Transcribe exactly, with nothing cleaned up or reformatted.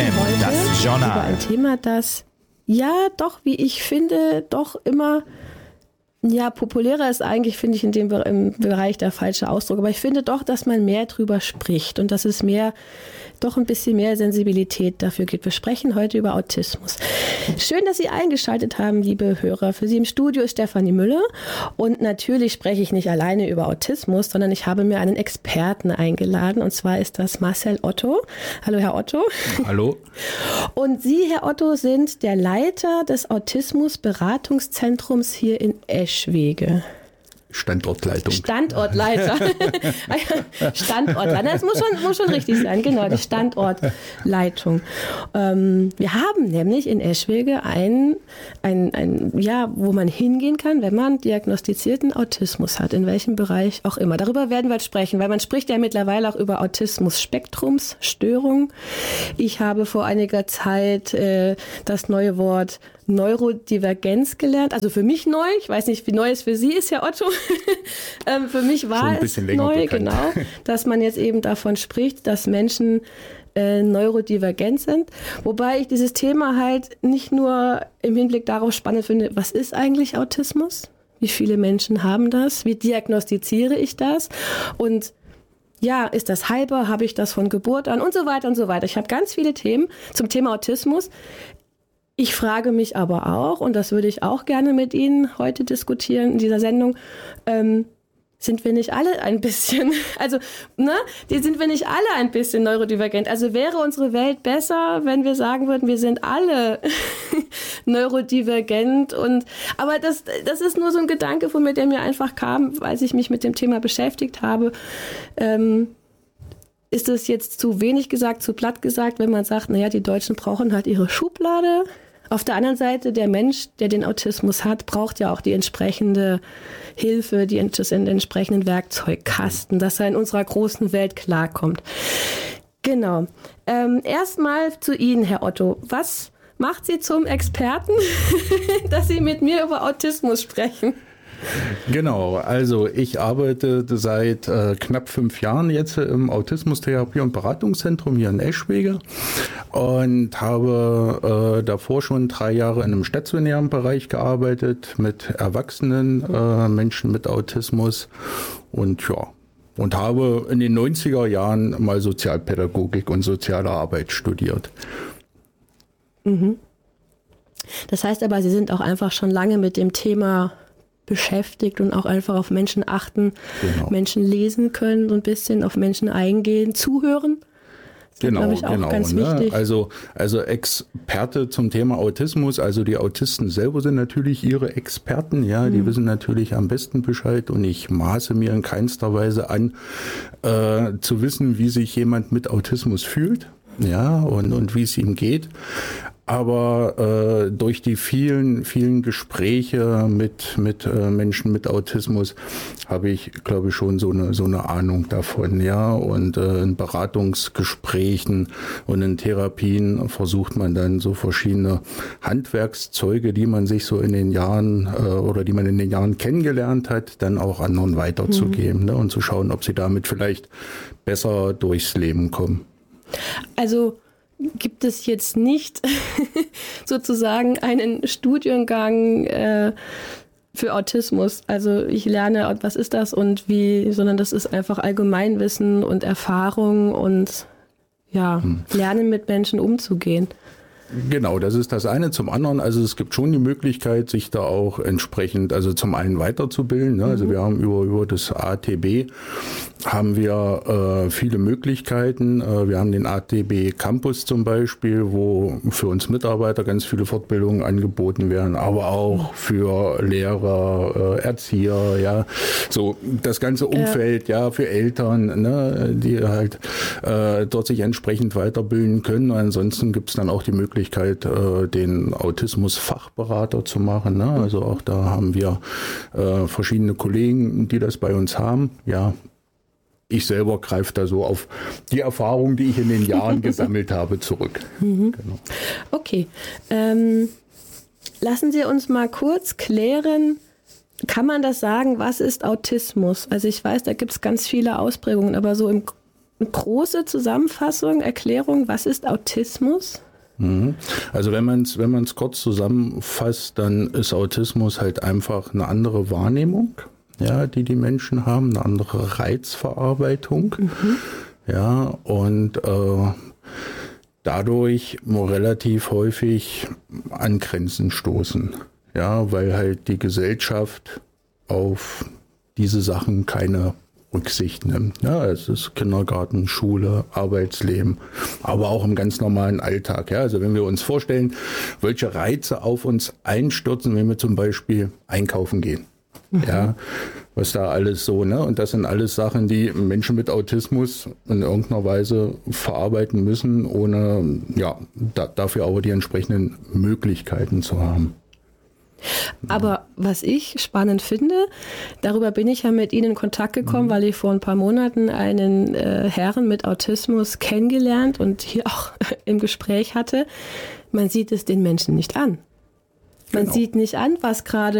M, das Journal. Über ein Thema, das ja doch, wie ich finde, doch immer ja populärer ist eigentlich, finde ich, in dem im Bereich der falsche Ausdruck. Aber ich finde doch, dass man mehr drüber spricht und dass es mehr, doch ein bisschen mehr Sensibilität dafür gibt. Wir sprechen heute über Autismus. Schön, dass Sie eingeschaltet haben, liebe Hörer. Für Sie im Studio ist Stefanie Müller. Und natürlich spreche ich nicht alleine über Autismus, sondern ich habe mir einen Experten eingeladen. Und zwar ist das Marcel Otto. Hallo, Herr Otto. Hallo. Und Sie, Herr Otto, sind der Leiter des Autismus-Beratungszentrums hier in Eschwege. Standortleitung. Standortleiter. Standortleiter. Das muss schon, muss schon richtig sein, genau, die Standortleitung. Ähm, wir haben nämlich in Eschwege ein, ein, ein, ja, wo man hingehen kann, wenn man diagnostizierten Autismus hat, in welchem Bereich auch immer. Darüber werden wir jetzt sprechen, weil man spricht ja mittlerweile auch über Autismus-Spektrumsstörung. Ich habe vor einiger Zeit äh, das neue Wort Neurodivergenz gelernt, also für mich neu, ich weiß nicht, wie neu es für Sie ist, Herr Otto. ähm, für mich war es neu, bekannt. Genau, dass man jetzt eben davon spricht, dass Menschen äh, neurodivergent sind. Wobei ich dieses Thema halt nicht nur im Hinblick darauf spannend finde, was ist eigentlich Autismus? Wie viele Menschen haben das? Wie diagnostiziere ich das? Und ja, ist das halber? Habe ich das von Geburt an? Und so weiter und so weiter. Ich habe ganz viele Themen zum Thema Autismus. Ich frage mich aber auch, und das würde ich auch gerne mit Ihnen heute diskutieren in dieser Sendung, ähm, sind wir nicht alle ein bisschen, also, ne, die sind wir nicht alle ein bisschen neurodivergent? Also wäre unsere Welt besser, wenn wir sagen würden, wir sind alle neurodivergent und, aber das, das ist nur so ein Gedanke von mir, der mir einfach kam, als ich mich mit dem Thema beschäftigt habe. Ähm, ist es jetzt zu wenig gesagt, zu platt gesagt, wenn man sagt, naja, die Deutschen brauchen halt ihre Schublade? Auf der anderen Seite, der Mensch, der den Autismus hat, braucht ja auch die entsprechende Hilfe, die, den entsprechenden Werkzeugkasten, dass er in unserer großen Welt klarkommt. Genau. Ähm, erstmal zu Ihnen, Herr Otto. Was macht Sie zum Experten, dass Sie mit mir über Autismus sprechen? Genau, also ich arbeite seit äh, knapp fünf Jahren jetzt im Autismustherapie- und Beratungszentrum hier in Eschwege und habe äh, davor schon drei Jahre in einem stationären Bereich gearbeitet mit erwachsenen äh, Menschen mit Autismus und ja, und habe in den neunziger Jahren mal Sozialpädagogik und soziale Arbeit studiert. Mhm. Das heißt aber, Sie sind auch einfach schon lange mit dem Thema beschäftigt und auch einfach auf Menschen achten, genau. Menschen lesen können, so ein bisschen auf Menschen eingehen, zuhören. Das genau, ist, ich, auch genau. Ganz ne? wichtig. Also, also Experte zum Thema Autismus, also die Autisten selber sind natürlich ihre Experten, ja, die mhm. wissen natürlich am besten Bescheid und ich maße mir in keinster Weise an, äh, zu wissen, wie sich jemand mit Autismus fühlt, ja, und, und wie es ihm geht. Aber äh, durch die vielen, vielen Gespräche mit, mit äh, Menschen mit Autismus habe ich, glaube ich, schon so eine, so eine Ahnung davon, ja. Und äh, in Beratungsgesprächen und in Therapien versucht man dann so verschiedene Handwerkszeuge, die man sich so in den Jahren äh, oder die man in den Jahren kennengelernt hat, dann auch anderen weiterzugeben, mhm. ne, und zu schauen, ob sie damit vielleicht besser durchs Leben kommen. Also gibt es jetzt nicht sozusagen einen Studiengang äh, für Autismus. Also ich lerne, was ist das und wie, sondern das ist einfach Allgemeinwissen und Erfahrung und ja, hm. Lernen mit Menschen umzugehen. Genau, das ist das eine. Zum anderen, also es gibt schon die Möglichkeit, sich da auch entsprechend, also zum einen weiterzubilden. Ne? Also wir haben über, über das A T B haben wir äh, viele Möglichkeiten. Äh, wir haben den A T B Campus zum Beispiel, wo für uns Mitarbeiter ganz viele Fortbildungen angeboten werden, aber auch für Lehrer, äh, Erzieher, ja, so das ganze Umfeld, ja, ja für Eltern, ne, die halt äh, dort sich entsprechend weiterbilden können. Ansonsten gibt es dann auch die Möglichkeit, den Autismus-Fachberater zu machen. Ne? Also auch da haben wir äh, verschiedene Kollegen, die das bei uns haben. Ja, ich selber greife da so auf die Erfahrung, die ich in den Jahren gesammelt habe, zurück. Mhm. Genau. Okay. Ähm, lassen Sie uns mal kurz klären, kann man das sagen, was ist Autismus? Also ich weiß, da gibt es ganz viele Ausprägungen, aber so im eine große Zusammenfassung, Erklärung, was ist Autismus? Also wenn man es wenn man es kurz zusammenfasst, dann ist Autismus halt einfach eine andere Wahrnehmung, ja, die die Menschen haben, eine andere Reizverarbeitung, mhm. ja, und äh, dadurch relativ häufig an Grenzen stoßen, ja, weil halt die Gesellschaft auf diese Sachen keine Rücksicht nimmt. Ja, es ist Kindergarten, Schule, Arbeitsleben, aber auch im ganz normalen Alltag. Ja, also wenn wir uns vorstellen, welche Reize auf uns einstürzen, wenn wir zum Beispiel einkaufen gehen. Mhm. Ja, was da alles so, ne? Und das sind alles Sachen, die Menschen mit Autismus in irgendeiner Weise verarbeiten müssen, ohne ja, da, dafür aber die entsprechenden Möglichkeiten zu haben. Aber was ich spannend finde, darüber bin ich ja mit Ihnen in Kontakt gekommen, mhm. weil ich vor ein paar Monaten einen äh, Herrn mit Autismus kennengelernt und hier auch im Gespräch hatte. Man sieht es den Menschen nicht an. Man genau. sieht nicht an, was gerade